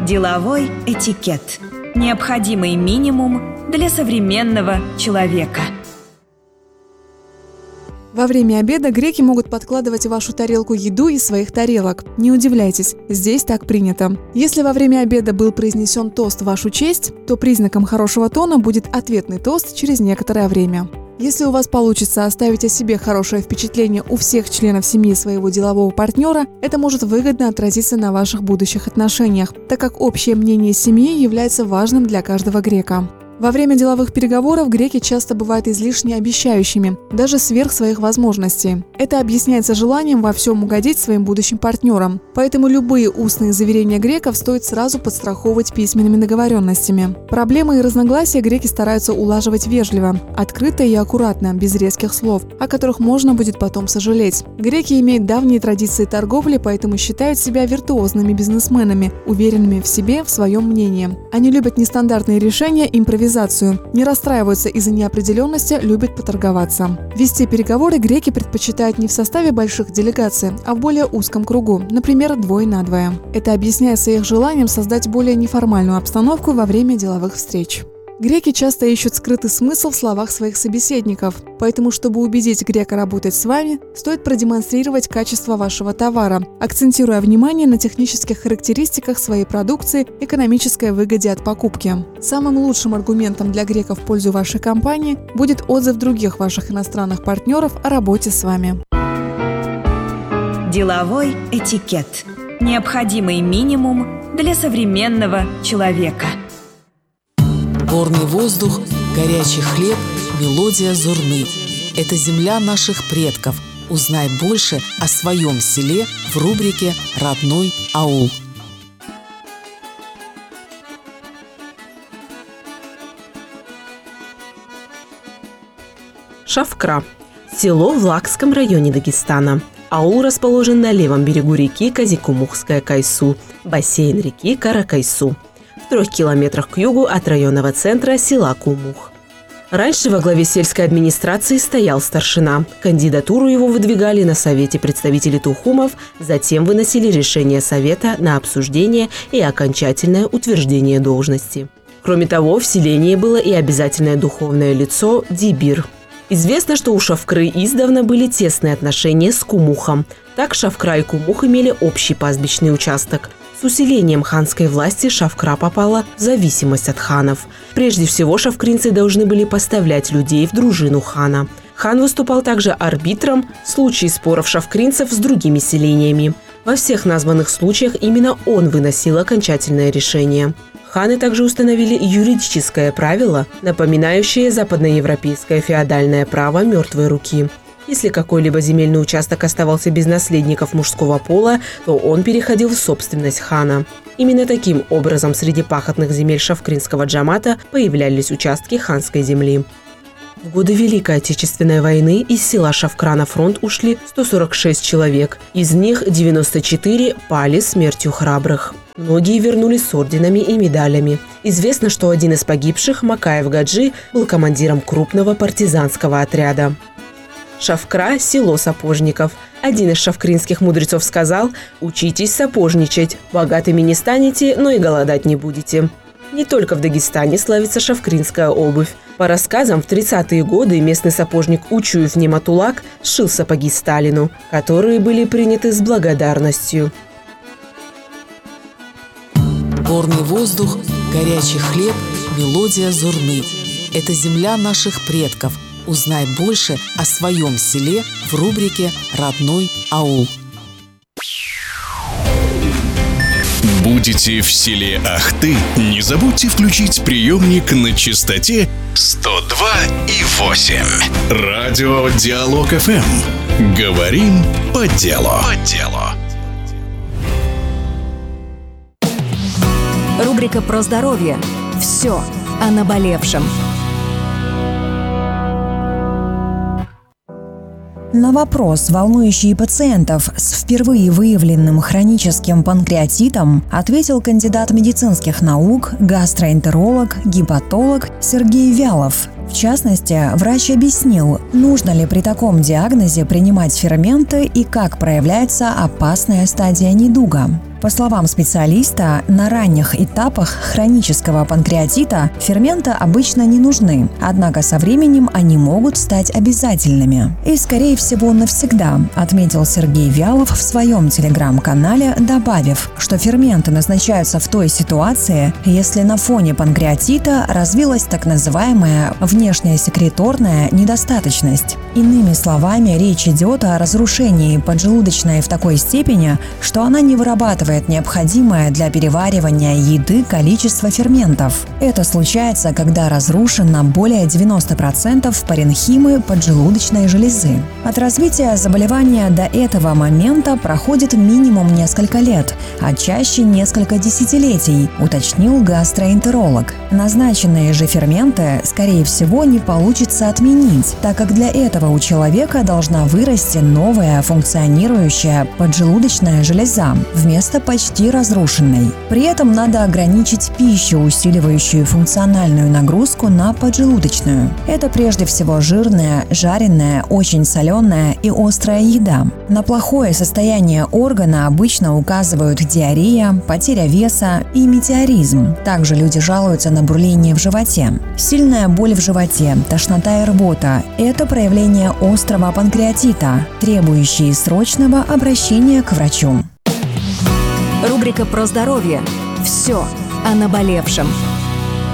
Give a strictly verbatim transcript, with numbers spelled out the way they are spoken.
Деловой этикет. Необходимый минимум для современного человека. Во время обеда греки могут подкладывать в вашу тарелку еду из своих тарелок. Не удивляйтесь, здесь так принято. Если во время обеда был произнесен тост в вашу честь, то признаком хорошего тона будет ответный тост через некоторое время. Если у вас получится оставить о себе хорошее впечатление у всех членов семьи своего делового партнера, это может выгодно отразиться на ваших будущих отношениях, так как общее мнение семьи является важным для каждого грека. Во время деловых переговоров греки часто бывают излишне обещающими, даже сверх своих возможностей. Это объясняется желанием во всем угодить своим будущим партнерам. Поэтому любые устные заверения греков стоит сразу подстраховывать письменными договоренностями. Проблемы и разногласия греки стараются улаживать вежливо, открыто и аккуратно, без резких слов, о которых можно будет потом сожалеть. Греки имеют давние традиции торговли, поэтому считают себя виртуозными бизнесменами, уверенными в себе, в своем мнении. Они любят нестандартные решения, импровизацию. Не расстраиваются из-за неопределенности, любят поторговаться. Вести переговоры греки предпочитают не в составе больших делегаций, а в более узком кругу, например, двое на двое. Это объясняется их желанием создать более неформальную обстановку во время деловых встреч. Греки часто ищут скрытый смысл в словах своих собеседников, поэтому, чтобы убедить грека работать с вами, стоит продемонстрировать качество вашего товара, акцентируя внимание на технических характеристиках своей продукции, экономической выгоде от покупки. Самым лучшим аргументом для греков в пользу вашей компании будет отзыв других ваших иностранных партнеров о работе с вами. Деловой этикет. Необходимый минимум для современного человека. Горный воздух, горячий хлеб, мелодия зурны. Это земля наших предков. Узнай больше о своем селе в рубрике «Родной аул». Шавкра. Село в Лакском районе Дагестана. Аул расположен на левом берегу реки Казикумухская-Кайсу, бассейн реки Каракайсу. В трех километрах к югу от районного центра села Кумух. Раньше во главе сельской администрации стоял старшина. Кандидатуру его выдвигали на совете представители тухумов, затем выносили решение совета на обсуждение и окончательное утверждение должности. Кроме того, в селении было и обязательное духовное лицо – дибир. Известно, что у Шавкры издавна были тесные отношения с Кумухом. Так Шавкра и Кумух имели общий пастбищный участок. С усилением ханской власти Шавкра попала в зависимость от ханов. Прежде всего, шавкринцы должны были поставлять людей в дружину хана. Хан выступал также арбитром в случае споров шавкринцев с другими селениями. Во всех названных случаях именно он выносил окончательное решение. Ханы также установили юридическое правило, напоминающее западноевропейское феодальное право мертвой руки. Если какой-либо земельный участок оставался без наследников мужского пола, то он переходил в собственность хана. Именно таким образом среди пахотных земель шавкринского джамата появлялись участки ханской земли. В годы Великой Отечественной войны из села Шавкра на фронт ушли сто сорок шесть человек. Из них девяносто четыре пали смертью храбрых. Многие вернулись с орденами и медалями. Известно, что один из погибших, Макаев Гаджи, был командиром крупного партизанского отряда. Шавкра – село сапожников. Один из шавкринских мудрецов сказал: «Учитесь сапожничать, богатыми не станете, но и голодать не будете». Не только в Дагестане славится шавкринская обувь. По рассказам, в тридцатые годы местный сапожник Учуев Нематулак сшил сапоги Сталину, которые были приняты с благодарностью. Горный воздух, горячий хлеб, мелодия зурны. Это земля наших предков. Узнай больше о своем селе в рубрике «Родной аул». Будете в селе Ахты? Не забудьте включить приемник на частоте сто два и восемь. Радио Диалог эф эм. Говорим по делу. По делу. Рубрика про здоровье. Все о наболевшем. На вопрос, волнующий пациентов с впервые выявленным хроническим панкреатитом, ответил кандидат медицинских наук, гастроэнтеролог, гепатолог Сергей Вялов. В частности, врач объяснил, нужно ли при таком диагнозе принимать ферменты и как проявляется опасная стадия недуга. По словам специалиста, на ранних этапах хронического панкреатита ферменты обычно не нужны, однако со временем они могут стать обязательными. И, скорее всего, навсегда, отметил Сергей Вялов в своем телеграм-канале, добавив, что ферменты назначаются в той ситуации, если на фоне панкреатита развилась так называемая внешняя секреторная недостаточность. Иными словами, речь идет о разрушении поджелудочной в такой степени, что она не вырабатывает необходимое для переваривания еды количество ферментов. Это случается, когда разрушено более девяноста процентов паренхимы поджелудочной железы. От развития заболевания до этого момента проходит минимум несколько лет, а чаще несколько десятилетий, уточнил гастроэнтеролог. Назначенные же ферменты, скорее всего, не получится отменить, так как для этого у человека должна вырасти новая функционирующая поджелудочная железа вместо почти разрушенной. При этом надо ограничить пищу, усиливающую функциональную нагрузку на поджелудочную. Это прежде всего жирная, жареная, очень соленая и острая еда. На плохое состояние органа обычно указывают диарея, потеря веса и метеоризм. Также люди жалуются на бурление в животе. Сильная боль в животе, тошнота и рвота – это проявление острого панкреатита, требующие срочного обращения к врачу. Рубрика «Про здоровье». Все о наболевшем.